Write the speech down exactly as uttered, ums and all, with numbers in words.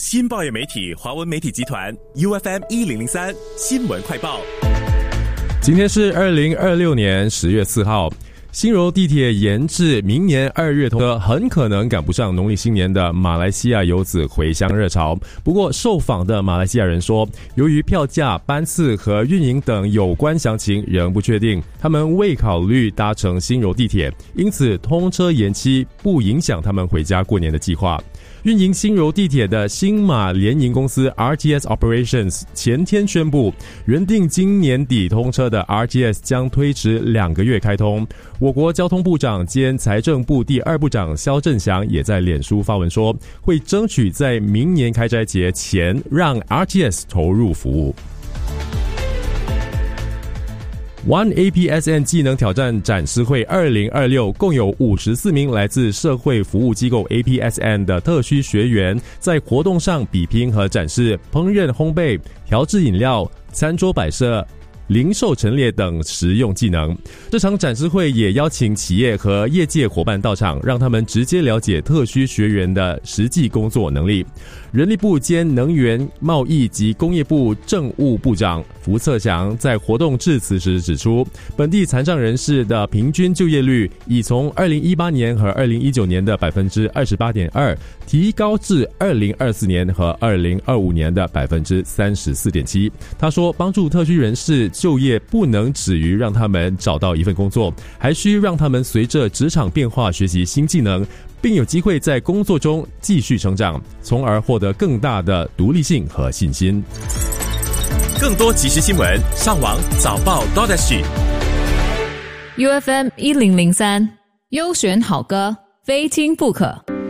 新报业媒体华文媒体集团 U F M 一零零三新闻快报。 今天是二零二六年十月四号。新柔地铁延至明年二月通车，很可能赶不上农历新年的马来西亚游子回乡热潮。不过，受访的马来西亚人说，由于票价、班次和运营等有关详情仍不确定，他们未考虑搭乘新柔地铁，因此通车延期不影响他们回家过年的计划。运营新柔地铁的新马联营公司 R T S Operations 前天宣布，原定今年底通车的 R T S 将推迟两个月开通。我国交通部长兼财政部第二部长萧振祥也在脸书发文说，会争取在明年开斋节前让 R T S 投入服务。One A P S N 技能挑战展示会二零二六共有五十四名来自社会服务机构 A P S N 的特需学员，在活动上比拼和展示烹饪、烘焙、调制饮料、餐桌摆设、零售陈列等实用技能。这场展示会也邀请企业和业界伙伴到场，让他们直接了解特需学员的实际工作能力。人力部兼能源、贸易及工业部政务部长福策祥在活动致辞时指出，本地残障人士的平均就业率已从二零一八年和二零一九年的 百分之二十八点二 提高至二零二四年和二零二五年的 百分之三十四点七。他说，帮助特需人士就业不能止于让他们找到一份工作，还需让他们随着职场变化学习新技能，并有机会在工作中继续成长，从而获得更大的独立性和信心。 更多即时新闻，上网早报 .sg。 U F M 一零零三优选好歌，非听不可。